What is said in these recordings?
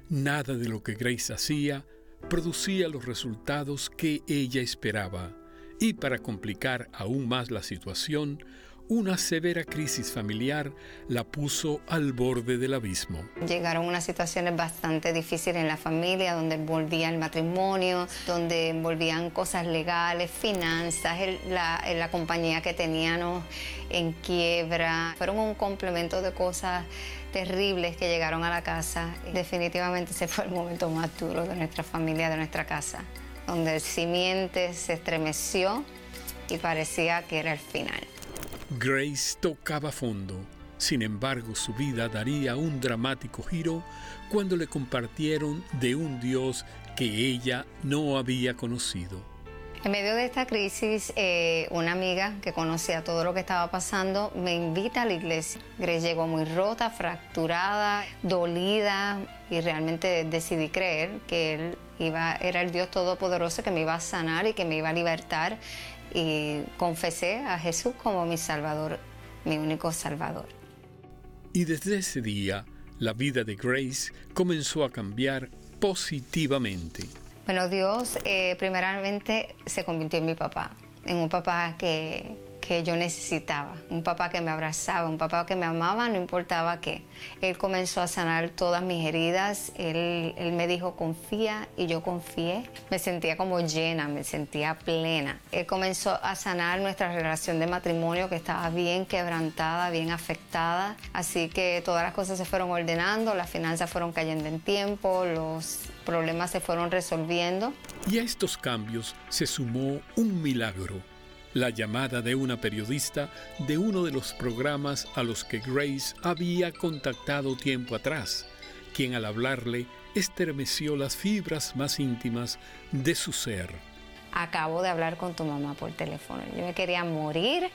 Nada de lo que Grace hacía producía los resultados que ella esperaba, y para complicar aún más la situación, una severa crisis familiar la puso al borde del abismo. Llegaron unas situaciones bastante difíciles en la familia, donde envolvía el matrimonio, donde envolvían cosas legales, finanzas, la compañía que teníamos en quiebra. Fueron un complemento de cosas terribles que llegaron a la casa. Definitivamente ese fue el momento más duro de nuestra familia, de nuestra casa, donde el simiente se estremeció y parecía que era el final. Grace tocaba fondo. Sin embargo, su vida daría un dramático giro cuando le compartieron de un Dios que ella no había conocido. En medio de esta crisis, una amiga que conocía todo lo que estaba pasando me invita a la iglesia. Grace llegó muy rota, fracturada, dolida, y realmente decidí creer que Él era el Dios Todopoderoso que me iba a sanar y que me iba a libertar. Y confesé a Jesús como mi Salvador, mi único Salvador. Y desde ese día, la vida de Grace comenzó a cambiar positivamente. Bueno, Dios primeramente se convirtió en mi papá, en un papá que yo necesitaba, un papá que me abrazaba, un papá que me amaba, no importaba qué. Él comenzó a sanar todas mis heridas, él me dijo confía, y yo confié. Me sentía como llena, me sentía plena. Él comenzó a sanar nuestra relación de matrimonio, que estaba bien quebrantada, bien afectada. Así que todas las cosas se fueron ordenando, las finanzas fueron cayendo en tiempo, los problemas se fueron resolviendo. Y a estos cambios se sumó un milagro: la llamada de una periodista de uno de los programas a los que Grace había contactado tiempo atrás, quien al hablarle estremeció las fibras más íntimas de su ser. Acabo de hablar con tu mamá por teléfono. Yo me quería morir.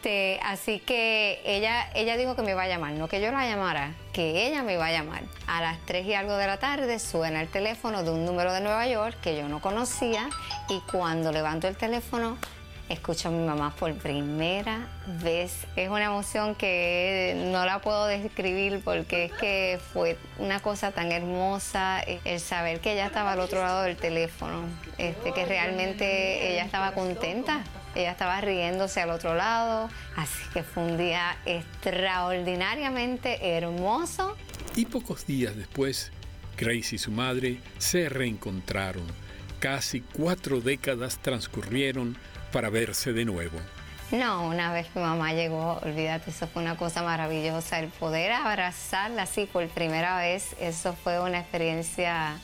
Así que ella dijo que me iba a llamar, no que yo la llamara, que ella me iba a llamar. A las 3 y algo de la tarde suena el teléfono de un número de Nueva York que yo no conocía, y cuando levanto el teléfono, escucho a mi mamá por primera vez. Es una emoción que no la puedo describir, porque es que fue una cosa tan hermosa el saber que ella estaba al otro lado del teléfono, que realmente ella estaba contenta, ella estaba riéndose al otro lado. Así que fue un día extraordinariamente hermoso. Y pocos días después, Grace y su madre se reencontraron. Casi 4 décadas transcurrieron para verse de nuevo. No, una vez mi mamá llegó, olvídate, eso fue una cosa maravillosa. El poder abrazarla así por primera vez, eso fue una experiencia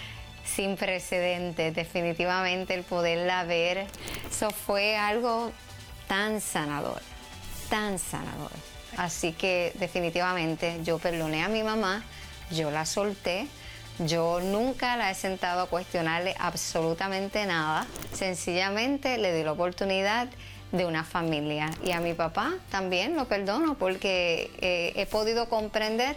sin precedentes. Definitivamente el poderla ver, eso fue algo tan sanador, tan sanador. Así que definitivamente yo perdoné a mi mamá, yo la solté. Yo nunca la he sentado a cuestionarle absolutamente nada. Sencillamente le di la oportunidad de una familia. Y a mi papá también lo perdono, porque he podido comprender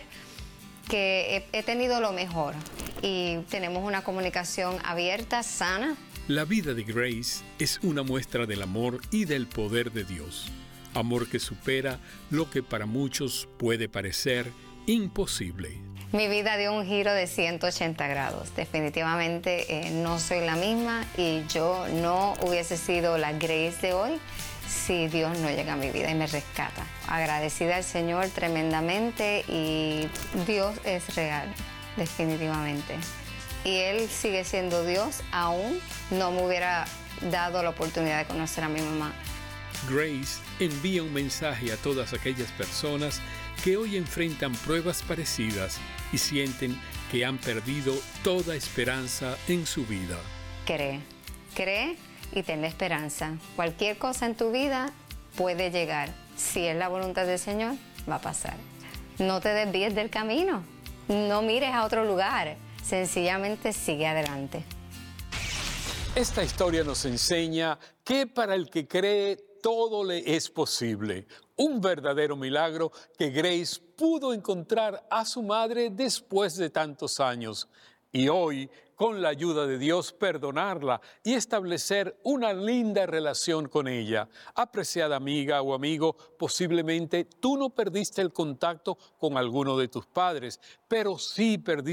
que he tenido lo mejor. Y tenemos una comunicación abierta, sana. La vida de Grace es una muestra del amor y del poder de Dios. Amor que supera lo que para muchos puede parecer imposible. Mi vida dio un giro de 180 grados. Definitivamente no soy la misma, y yo no hubiese sido la Grace de hoy si Dios no llega a mi vida y me rescata. Agradecida al Señor tremendamente, y Dios es real, definitivamente. Y Él sigue siendo Dios, aún no me hubiera dado la oportunidad de conocer a mi mamá. Grace envía un mensaje a todas aquellas personas que hoy enfrentan pruebas parecidas y sienten que han perdido toda esperanza en su vida. Cree y ten esperanza. Cualquier cosa en tu vida puede llegar. Si es la voluntad del Señor, va a pasar. No te desvíes del camino, no mires a otro lugar, sencillamente sigue adelante. Esta historia nos enseña que para el que cree, todo le es posible. Un verdadero milagro que Grace pudo encontrar a su madre después de tantos años. Y hoy, con la ayuda de Dios, perdonarla y establecer una linda relación con ella. Apreciada amiga o amigo, posiblemente tú no perdiste el contacto con alguno de tus padres, pero sí perdiste